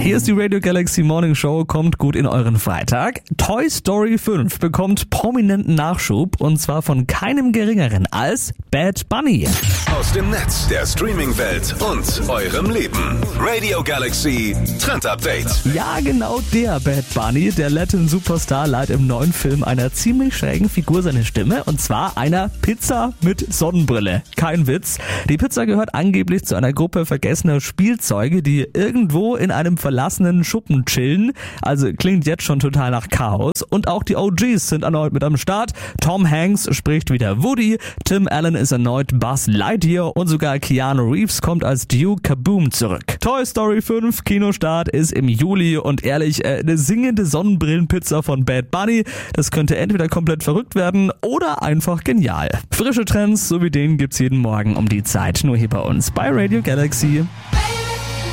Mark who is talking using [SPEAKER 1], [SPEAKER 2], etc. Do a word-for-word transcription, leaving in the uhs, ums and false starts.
[SPEAKER 1] Hier ist die Radio Galaxy Morning Show, kommt gut in euren Freitag. Toy Story fünf bekommt prominenten Nachschub und zwar von keinem geringeren als Bad Bunny.
[SPEAKER 2] Aus dem Netz, der Streaming-Welt und eurem Leben. Radio Galaxy Trend Update.
[SPEAKER 1] Ja, genau der Bad Bunny, der Latin Superstar, leiht im neuen Film einer ziemlich schrägen Figur seine Stimme und zwar einer Pizza mit Sonnenbrille. Kein Witz. Die Pizza gehört angeblich zu einer Gruppe vergessener Spielzeuge, die irgendwo in einem verlassenen Schuppen chillen. Also klingt jetzt schon total nach Chaos. Und auch die O Gs sind erneut mit am Start. Tom Hanks spricht wieder Woody, Tim Allen ist erneut Buzz Lightyear und sogar Keanu Reeves kommt als Duke Kaboom zurück. Toy Story fünf Kinostart ist im Juli und ehrlich, äh, eine singende Sonnenbrillenpizza von Bad Bunny, das könnte entweder komplett verrückt werden oder einfach genial. Frische Trends, so wie den gibt's jeden Morgen um die Zeit, nur hier bei uns bei Radio Galaxy.